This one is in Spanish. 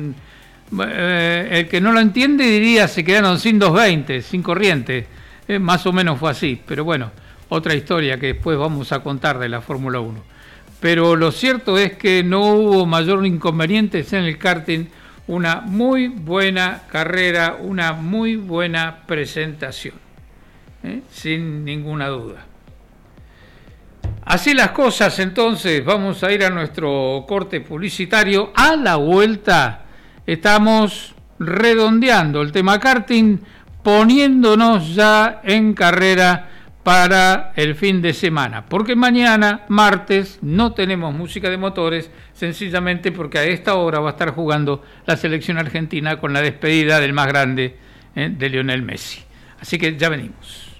El que no lo entiende diría se quedaron sin 220, sin corriente. Más o menos fue así, pero bueno, otra historia que después vamos a contar de la Fórmula 1. Pero lo cierto es que no hubo mayor inconvenientes en el karting, una muy buena carrera, una muy buena presentación, sin ninguna duda. Así las cosas, entonces vamos a ir a nuestro corte publicitario. A la vuelta estamos redondeando el tema karting, poniéndonos ya en carrera para el fin de semana, porque mañana, martes, no tenemos música de motores, sencillamente porque a esta hora va a estar jugando la selección argentina con la despedida del más grande, de Lionel Messi. Así que ya venimos.